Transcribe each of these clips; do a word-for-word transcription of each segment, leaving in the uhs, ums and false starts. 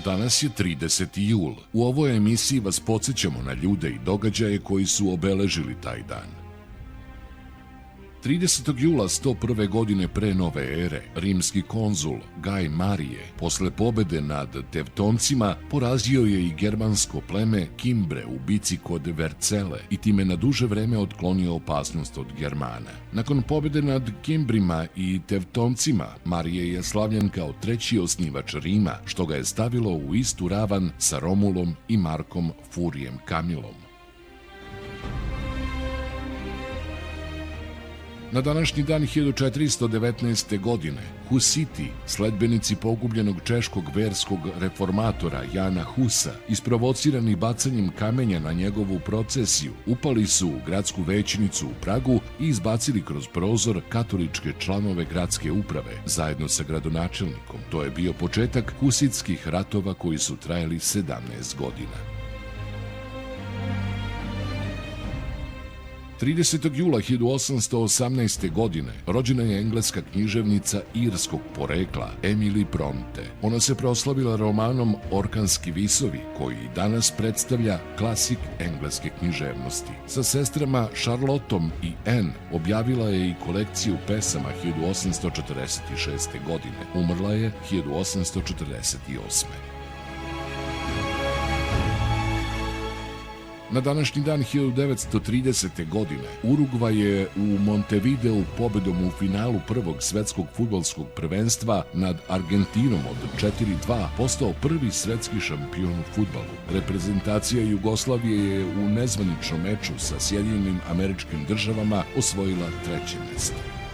Danas je trideseti jul. U ovoj emisiji vas podsjećamo na ljude i događaje koji su obeležili taj dan. tridesetog jula sto prve godine pre nove ere, rimski konzul Gaj Marije, posle pobede nad Tevtoncima, porazio je i germansko pleme Kimbre u bici kod Vercele i time na duže vreme otklonio opasnost od Germana. Nakon pobede nad Kimbrima i Tevtoncima, Marije je slavljen kao treći osnivač Rima, što ga je stavilo u istu ravan sa Romulom i Markom Furijem Kamilom. Na današnji dan hiljadu četiristo devetnaeste. godine Husiti, sledbenici pogubljenog češkog verskog reformatora Jana Husa, isprovocirani bacanjem kamenja na njegovu procesiju, upali su u gradsku većnicu u Pragu i izbacili kroz prozor katoličke članove gradske uprave, zajedno sa gradonačelnikom. To je bio početak husitskih ratova koji su trajali sedamnaest godina. tridesetog jula hiljadu osamsto osamnaeste. godine rođena je engleska književnica irskog porekla Emily Bronte. Ona se proslavila romanom Orkanski visovi, koji danas predstavlja klasik engleske književnosti. Sa sestrama Charlottom i Anne objavila je i kolekciju pesama hiljadu osamsto četrdeset šeste. godine. Umrla je hiljadu osamsto četrdeset osme. Na današnji dan hiljadu devetsto tridesete. godine Urugvaj je u Montevideu pobedom u finalu prvog svetskog fudbalskog prvenstva nad Argentinom od četiri dva postao prvi svetski šampion u fudbalu. Reprezentacija Jugoslavije je u nezvaničnom meču sa Sjedinjenim Američkim Državama osvojila treće mesto.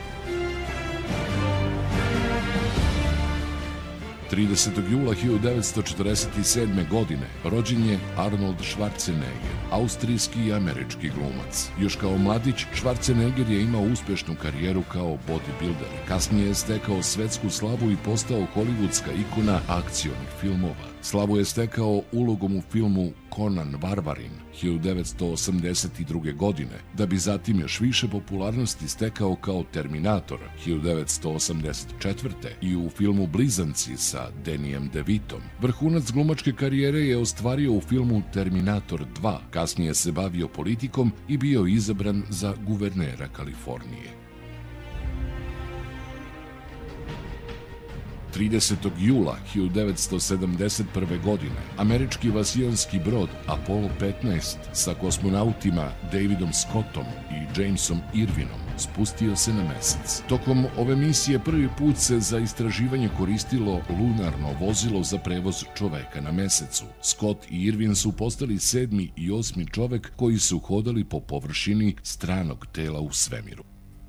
tridesetog jula hiljadu devetsto četrdeset sedme. godine rođen je Arnold Schwarzenegger, austrijski i američki glumac. Još kao mladić, Schwarzenegger je imao uspešnu karijeru kao bodybuilder. Kasnije je stekao svetsku slavu i postao hollywoodska ikona akcionih filmova. Slavu je stekao ulogom u filmu Conan Varvarin hiljadu devetsto osamdeset druge. godine, da bi zatim još više popularnosti stekao kao Terminator hiljadu devetsto osamdeset četvrte. i u filmu Blizanci sa Danijem DeVitom. Vrhunac glumačke karijere je ostvario u filmu Terminator dva. Kasnije se bavio politikom i bio izabran za guvernera Kalifornije. tridesetog jula hiljadu devetsto sedamdeset prve. godine američki vasijanski brod Apollo petnaest sa kosmonautima Davidom Scottom i Jamesom Irvinom spustio se na mesec. Tokom ove misije prvi put se za istraživanje koristilo lunarno vozilo za prevoz čoveka na mesecu. Scott i Irvin su postali sedmi i osmi čovek koji su hodali po površini stranog tela u svemiru.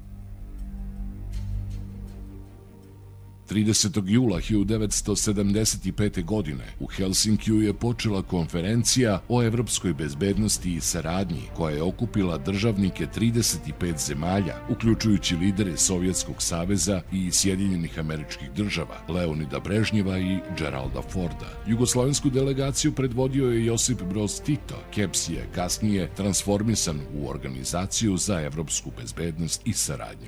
tridesetog jula hiljadu devetsto sedamdeset pete. godine u Helsinkiju je počela konferencija o evropskoj bezbednosti i saradnji, koja je okupila državnike trideset pet zemalja, uključujući lidere Sovjetskog saveza i Sjedinjenih Američkih Država, Leonida Brežnjeva i Geralda Forda. Jugoslovensku delegaciju predvodio je Josip Broz Tito. Keps je kasnije transformisan u Organizaciju za evropsku bezbednost i saradnju.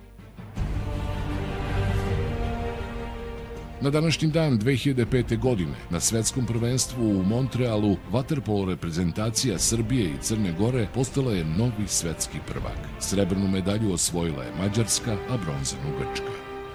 Na današnji dan dve hiljade pete. godine na svetskom prvenstvu u Montrealu vaterpolo reprezentacija Srbije i Crne Gore postala je novi svetski prvak. Srebrnu medalju osvojila je Mađarska, a bronzanu Grčka.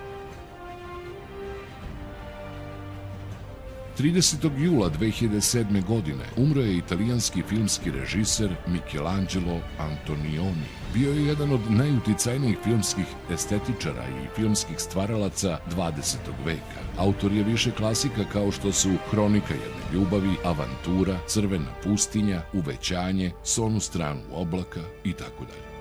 tridesetog jula dve hiljade sedme. godine umro je italijanski filmski režiser Michelangelo Antonioni. Bio je jedan od najuticajnijih filmskih estetičara i filmskih stvaralaca dvadesetog veka. Autor je više klasika kao što su Hronika jedne ljubavi, Avantura, Crvena pustinja, Uvećanje, Son u stranu oblaka i tako dalje.